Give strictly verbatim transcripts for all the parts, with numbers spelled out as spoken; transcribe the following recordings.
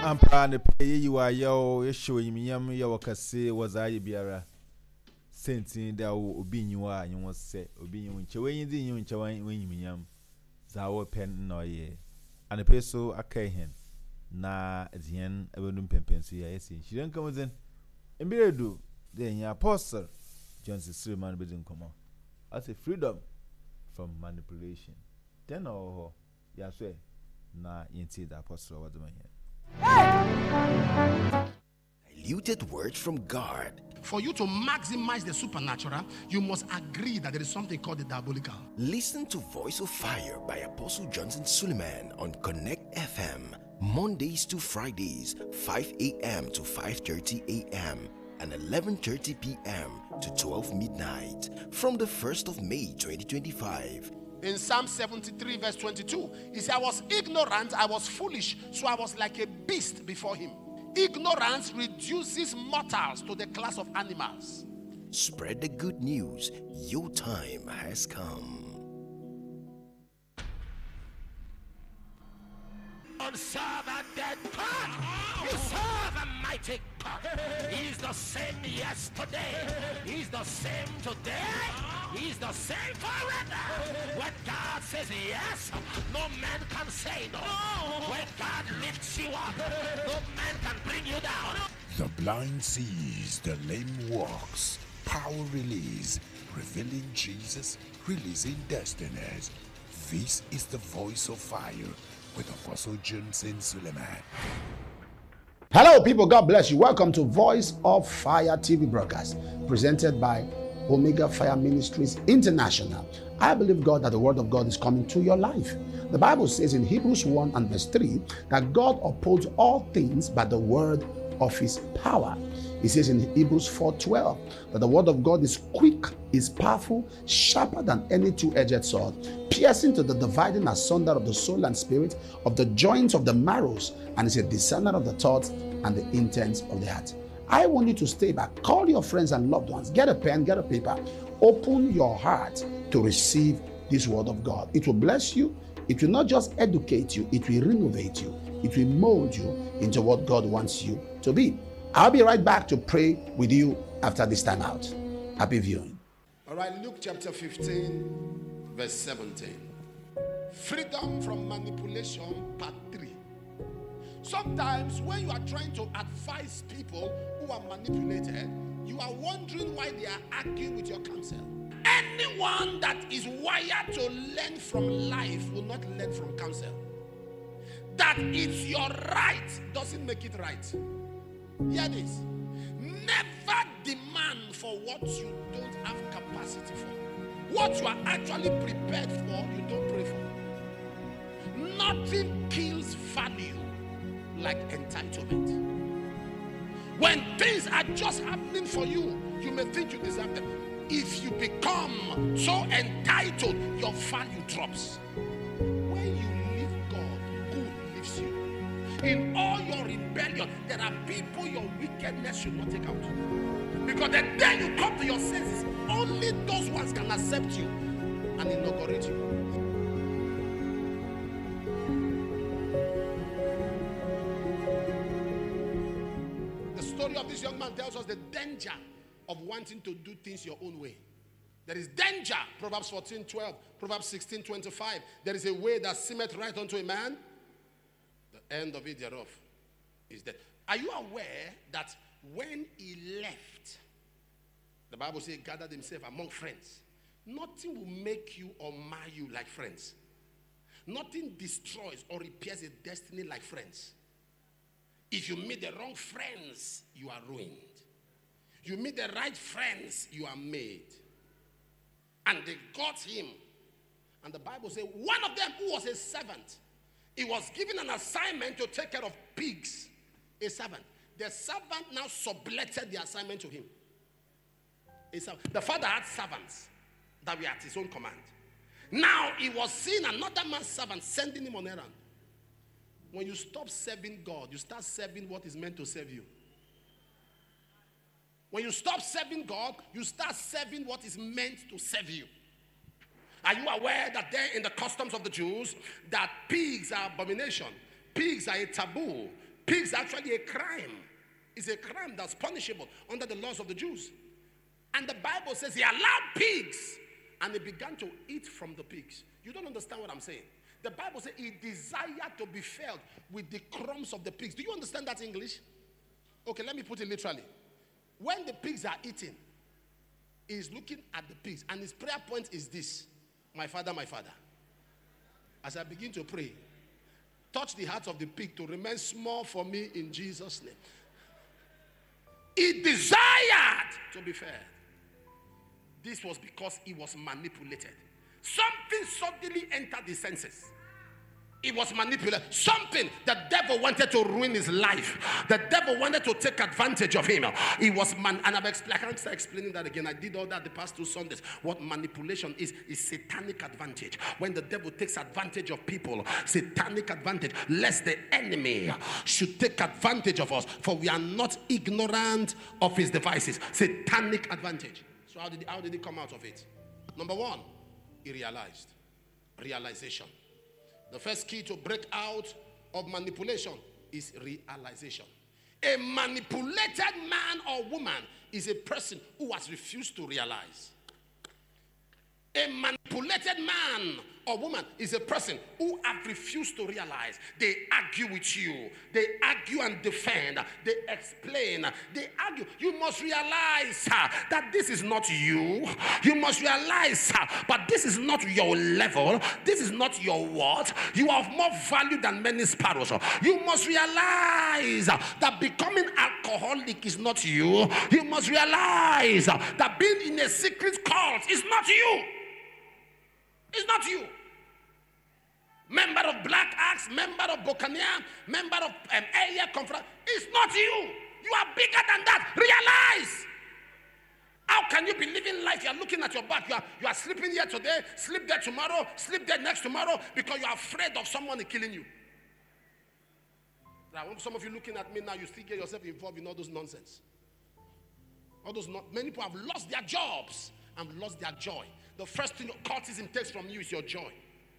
Ampra ne pay you are yo, you show him yam yo kase was I biara. Sensing that will be you are, you want say, obi you winch away in the you winch away when you yam. Zawo pen no ye. And a peso a kahen. Na at the end, I wouldn't pempency. I see. She don't come within. And be do. Then your apostle, Johnson Silman didn't come on. I say freedom from manipulation. Then oh, yeah, say, na yinti the apostle was the man here. Diluted words from God. For you to maximize the supernatural, you must agree that there is something called the diabolical. Listen to Voice of Fire by Apostle Johnson Suleiman on Connect F M, Mondays to Fridays, five a.m. to five thirty a.m. and eleven thirty p.m. to twelve midnight from the first of May twenty twenty-five. In Psalm seventy-three verse twenty-two, he said, I was ignorant, I was foolish, so I was like a beast before him. Ignorance reduces mortals to the class of animals. Spread the good news. Your time has come. Don't serve a dead God. You serve a mighty God. He's the same yesterday. He's the same today. He's the same forever. When God says yes, no man can say no. When God lifts you up, no man can bring you down. The blind sees, the lame walks. Power release, revealing Jesus, releasing destinies. This is the Voice of Fire with Apostle Johnson Suleiman. Hello, people. God bless you. Welcome to Voice of Fire T V broadcast presented by Omega Fire Ministries International. I believe, God, that the word of God is coming to your life. The Bible says in Hebrews one and verse three that God upholds all things by the word of his power. It says in Hebrews four twelve that the word of God is quick, is powerful, sharper than any two-edged sword, piercing to the dividing asunder of the soul and spirit, of the joints of the marrows, and is a discerner of the thoughts and the intents of the heart. I want you to stay back. Call your friends and loved ones. Get a pen, get a paper. Open your heart to receive this word of God. It will bless you. It will not just educate you. It will renovate you. It will mold you into what God wants you to be. I'll be right back to pray with you after this time out. Happy viewing. All right, Luke chapter fifteen, verse seventeen. Freedom from manipulation, part three. Sometimes when you are trying to advise people who are manipulated, you are wondering why they are arguing with your counsel. Anyone that is wired to learn from life will not learn from counsel. That it's your right doesn't make it right. Hear this. Never demand for what you don't have capacity for. What you are actually prepared for, you don't pray for. Nothing kills value like entitlement. When things are just happening for you, you may think you deserve them. If you become so entitled, your value drops. When you leave God, good leaves you. In all your rebellion, there are people your wickedness should not take out. Because the day you come to your senses, only those ones can accept you and inaugurate you. The story of this young man tells us the danger of wanting to do things your own way. There is danger. Proverbs fourteen twelve, Proverbs sixteen twenty-five. There is a way that seemeth right unto a man. The end of it thereof is death. Are you aware that when he left, the Bible says he gathered himself among friends? Nothing will make you or mar you like friends. Nothing destroys or repairs a destiny like friends. If you meet the wrong friends, you are ruined. You meet the right friends, you are made. And they got him. And the Bible says one of them who was a servant, he was given an assignment to take care of pigs. A servant. The servant now subletted the assignment to him. The father had servants that were at his own command. Now he was seeing another man's servant sending him on errand. When you stop serving God, you start serving what is meant to serve you. When you stop serving God, you start serving what is meant to serve you. Are you aware that there in the customs of the Jews, that pigs are abomination? Pigs are a taboo. Pigs are actually a crime. It's a crime that's punishable under the laws of the Jews. And the Bible says he allowed pigs, and they began to eat from the pigs. You don't understand what I'm saying. The Bible says he desired to be filled with the crumbs of the pigs. Do you understand that English? Okay, let me put it literally. When the pigs are eating, he's looking at the pigs, and his prayer point is this: my Father, my Father, as I begin to pray, touch the heart of the pig to remain small for me in Jesus' name. He desired to be fed. This was because he was manipulated. Something suddenly entered his senses. He was manipulated. Something, the devil wanted to ruin his life. The devil wanted to take advantage of him. He was man, and I've expl- I can't start explaining that again. I did all that the past two Sundays. What manipulation is, is satanic advantage. When the devil takes advantage of people, satanic advantage, lest the enemy should take advantage of us, for we are not ignorant of his devices. Satanic advantage. So how did, how did he come out of it? Number one, he realized. Realization. The first key to break out of manipulation is realization. A manipulated man or woman is a person who has refused to realize. A manipulated man or woman is a person who have refused to realize. They argue with you. They argue and defend. They explain. They argue. You must realize uh, that this is not you. You must realize uh, but this is not your level. This is not your worth. You have more value than many sparrows. You must realize uh, that becoming alcoholic is not you. You must realize uh, that being in a secret cult is not you. It's not you. Member of Black Axe, member of Buccaneer, member of um, area conference. It's not you. You are bigger than that. Realize. How can you be living life? You are looking at your back. You are, you are sleeping here today, sleep there tomorrow, sleep there next tomorrow because you are afraid of someone killing you. Now, some of you looking at me now, you still get yourself involved in all those nonsense. All those no- many people have lost their jobs and lost their joy. The first thing cultism takes from you is your joy.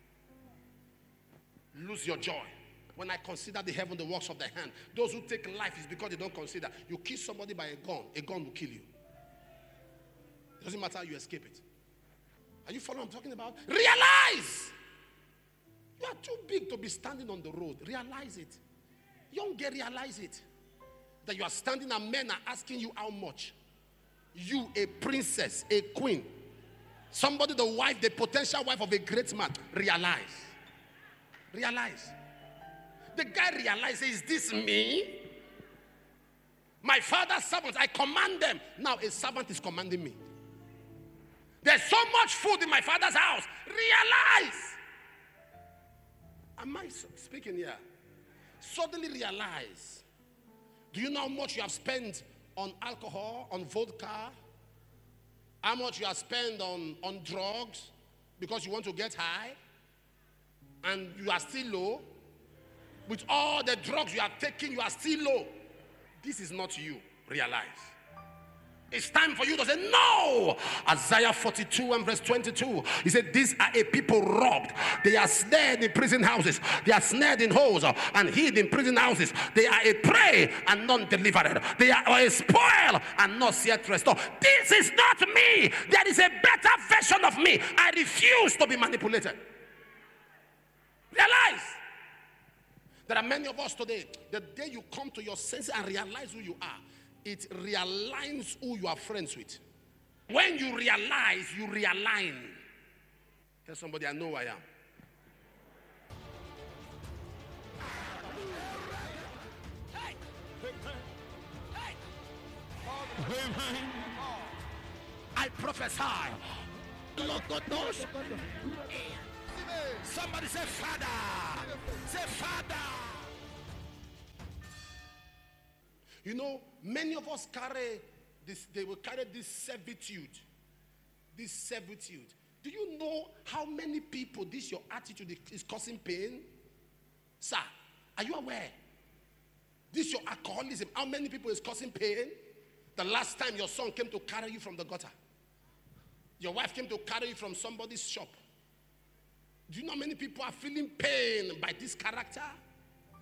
Lose your joy. When I consider the heaven, the works of the hand, those who take life is because they don't consider. You kill somebody by a gun, a gun will kill you. It doesn't matter how you escape it. Are you following what I'm talking about? Realize! You are too big to be standing on the road. Realize it. Young girl, realize it. That you are standing and men are asking you how much. You, a princess, a queen, somebody, the wife, the potential wife of a great man, realize. Realize. The guy realizes, is this me? My father's servants, I command them. Now a servant is commanding me. There's so much food in my father's house. Realize. Am I speaking here? Suddenly realize. Do you know how much you have spent on alcohol, on vodka? How much you have spent on, on drugs because you want to get high? And you are still low. With all the drugs you have taken, you are still low. This is not you. Realize. It's time for you to say no. Isaiah forty-two and verse twenty-two. He said, these are a people robbed. They are snared in prison houses. They are snared in holes and hid in prison houses. They are a prey and none delivered. They are a spoil and not yet restored. This is not me. There is a better version of me. I refuse to be manipulated. Realize. There are many of us today, the day you come to your senses and realize who you are, it realigns who you are friends with. When you realize, you realign. Tell somebody, I know who I am. Hey. Hey. I prophesy. Somebody say, Father. Say, Father. You know, many of us carry this, they will carry this servitude. This servitude. Do you know how many people this your attitude is causing pain? Sir, are you aware? This your alcoholism, how many people is causing pain? The last time your son came to carry you from the gutter. Your wife came to carry you from somebody's shop. Do you know how many people are feeling pain by this character?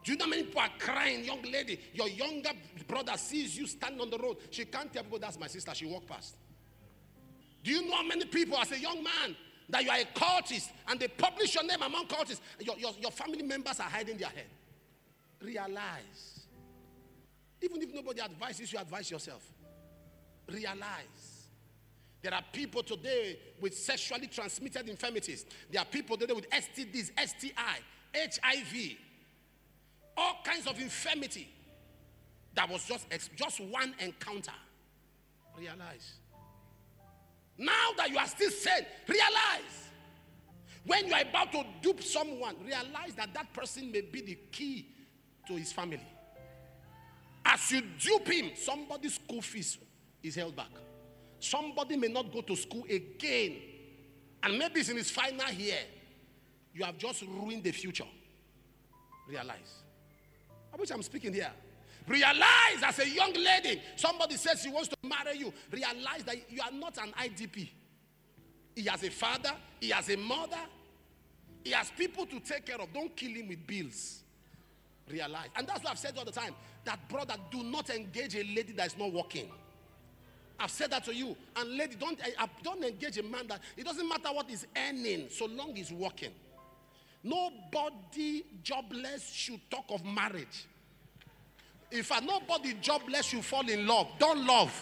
Do you know how many people are crying? Young lady, your younger brother sees you standing on the road. She can't tell people that's my sister. She walked past. Do you know how many people, as a young man, that you are a cultist and they publish your name among cultists? Your, your, your family members are hiding their head. Realize. Even if nobody advises you, advise yourself. Realize. There are people today with sexually transmitted infirmities. There are people today with S T Ds, S T I, H I V. All kinds of infirmity. That was just, just one encounter. Realize. Now that you are still saved, realize. When you are about to dupe someone, realize that that person may be the key to his family. As you dupe him, somebody's school fees is held back. Somebody may not go to school again. And maybe it's in his final year. You have just ruined the future. Realize. I wish I'm speaking here. Realize as a young lady, somebody says he wants to marry you. Realize that you are not an I D P. He has a father. He has a mother. He has people to take care of. Don't kill him with bills. Realize. And that's what I've said all the time. That brother, do not engage a lady that is not working. I've said that to you. And lady, don't, don't engage a man that, it doesn't matter what he's earning, so long he's working. Nobody jobless should talk of marriage. If nobody jobless should fall in love, don't love.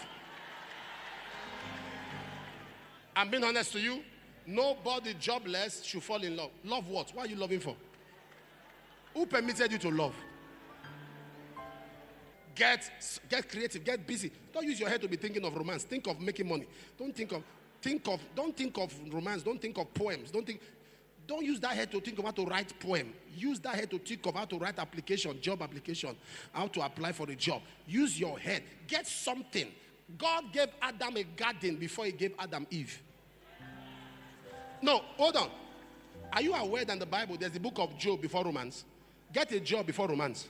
I'm being honest to you. Nobody jobless should fall in love. Love what? What are you loving for? Who permitted you to love? Get, get creative, get busy. Don't use your head to be thinking of romance. Think of making money. Don't think of, think of, don't think of romance. Don't think of poems. Don't think, don't use that head to think of how to write poem. Use that head to think of how to write application, job application, how to apply for a job. Use your head. Get something. God gave Adam a garden before he gave Adam Eve. No, hold on. Are you aware that in the Bible there's the book of Job before romance? Get a job before romance.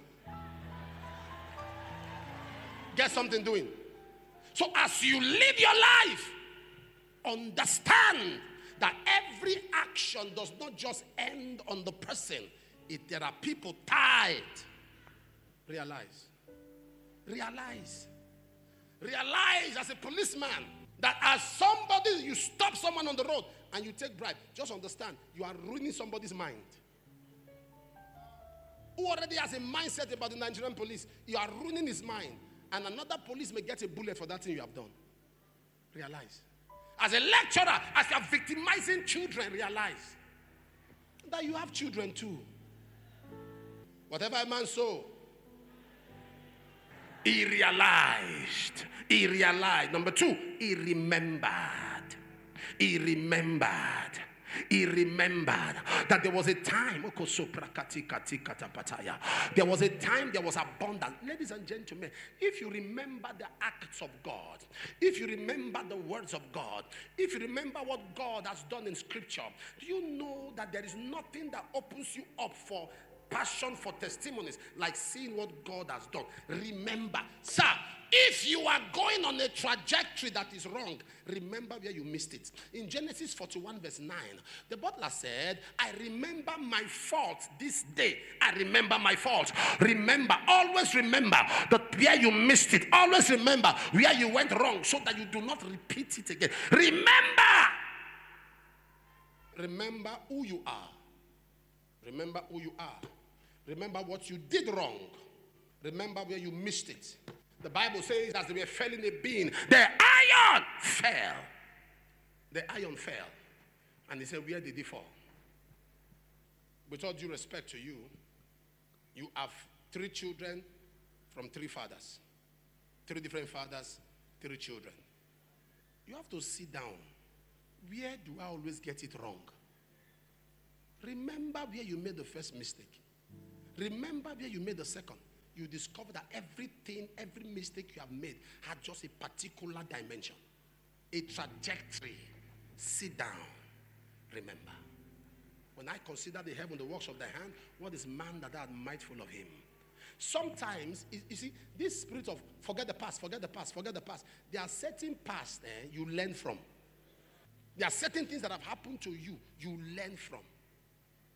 Get something doing. So as you live your life, understand that every action does not just end on the person. If there are people tied, realize. Realize. Realize as a policeman that as somebody, you stop someone on the road and you take bribe, just understand you are ruining somebody's mind. Who already has a mindset about the Nigerian police, you are ruining his mind. And another police may get a bullet for that thing you have done. Realize. As a lecturer, as you are victimizing children, realize that you have children too. Whatever a man sow, he realized. He realized. Number two, he remembered. He remembered. He remembered that there was a time. There was a time there was abundance. Ladies and gentlemen, if you remember the acts of God, if you remember the words of God, if you remember what God has done in scripture, do you know that there is nothing that opens you up for passion, for testimonies, like seeing what God has done? Remember, sir, if you are going on a trajectory that is wrong, remember where you missed it. In Genesis forty-one verse nine, the butler said, I remember my fault this day. I remember my fault. Remember, always remember that where you missed it. Always remember where you went wrong so that you do not repeat it again. Remember. Remember who you are. Remember who you are. Remember what you did wrong. Remember where you missed it. The Bible says as they were felling a beam, the iron fell. The iron fell. And he said, where did it fall? With all due respect to you, you have three children from three fathers. Three different fathers, three children. You have to sit down. Where do I always get it wrong? Remember where you made the first mistake. Remember where you made the second. You discover that everything, every mistake you have made had just a particular dimension, a trajectory. Sit down. Remember. When I consider the heaven, the works of thy hand, what is man that thou art mindful of him? Sometimes, you see, this spirit of forget the past, forget the past, forget the past. There are certain past eh, you learn from. There are certain things that have happened to you, you learn from.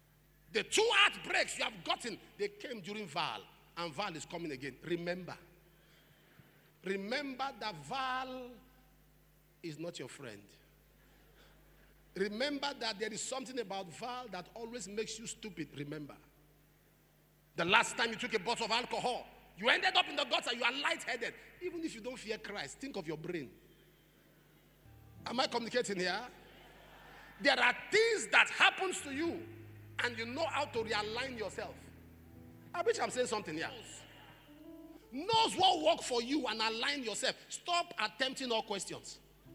The two heartbreaks you have gotten, they came during Val, and Val is coming again. Remember. Remember that Val is not your friend. Remember that there is something about Val that always makes you stupid. Remember. The last time you took a bottle of alcohol, you ended up in the gutter, you are lightheaded. Even if you don't fear Christ, think of your brain. Am I communicating here? There are things that happens to you, and you know how to realign yourself. I wish I'm saying something here. Knows what work for you and align yourself. Stop attempting all questions.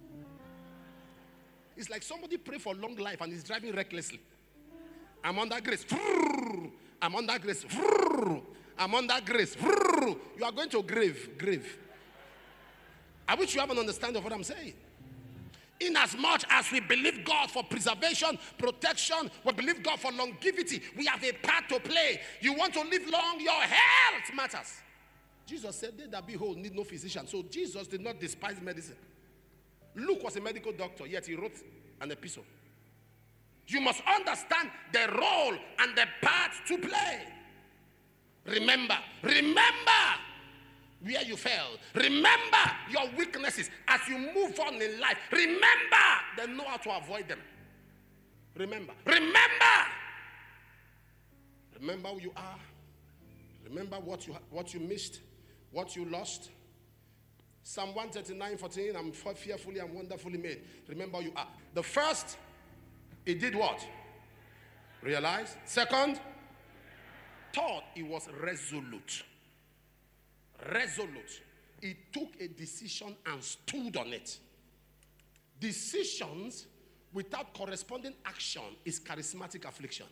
It's like somebody pray for long life and is driving recklessly. I'm under grace. I'm under grace. I'm under grace. You are going to grave. Grave. I wish you have an understanding of what I'm saying. In as much as we believe God for preservation, protection, we believe God for longevity, we have a part to play. You want to live long, your health matters. Jesus said, they that be whole need no physician. So Jesus did not despise medicine. Luke was a medical doctor, yet he wrote an epistle. You must understand the role and the part to play. Remember, remember where you fell. Remember your weaknesses as you move on in life. Remember, then know how to avoid them. Remember, remember, remember who you are. Remember what you what you missed, what you lost. Psalm one thirty-nine, fourteen, I'm fearfully and wonderfully made. Remember who you are. The first, it did what? Realize. Second, third, it was resolute. Resolute. He took a decision and stood on it. Decisions without corresponding action is charismatic affliction.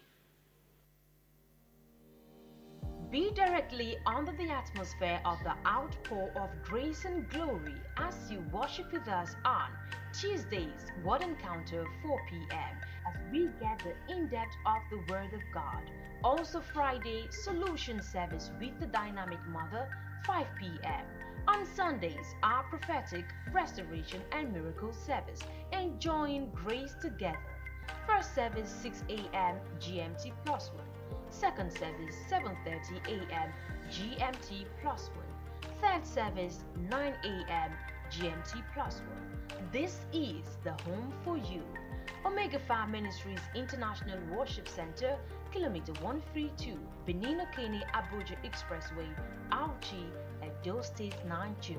Be directly under the atmosphere of the outpour of grace and glory as you worship with us on Tuesdays, Word Encounter, four p m as we get the in-depth of the Word of God. Also Friday, Solution Service with the Dynamic Mother, five p m On Sundays, our prophetic, restoration and miracle service, enjoying grace together. First service, six a m G M T plus one. Second service, seven thirty a m G M T plus one. Third service, nine a m G M T plus one. This is the home for you. Omega Fire Ministries International Worship Center, Kilometer one thirty-two, Benino Kene Abuja Expressway, Auchi, Edo State, Nigeria.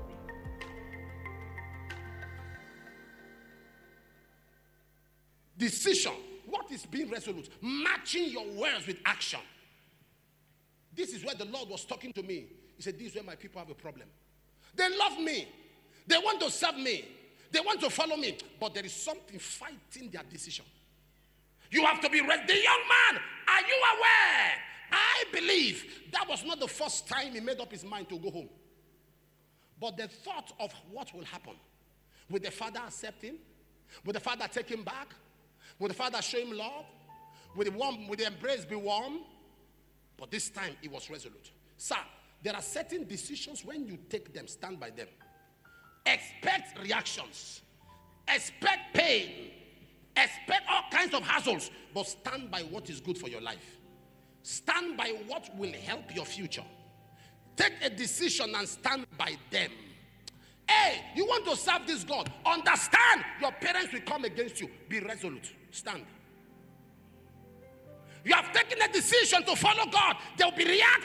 Decision. What is being resolute? Matching your words with action. This is where the Lord was talking to me. He said, this is where my people have a problem. They love me. They want to serve me. They want to follow me. But there is something fighting their decision. You have to be ready. The young man, are you aware? I believe that was not the first time he made up his mind to go home. But the thought of what will happen. Will the father accept him? Will the father take him back? Will the father show him love? Will the, warm, will the embrace be warm? But this time he was resolute. Sir, there are certain decisions when you take them, stand by them. Expect reactions. Expect pain. Expect all kinds of hassles. But stand by what is good for your life. Stand by what will help your future. Take a decision and stand by them. Hey, you want to serve this God? Understand your parents will come against you. Be resolute. Stand. You have taken a decision to follow God. There will be reaction.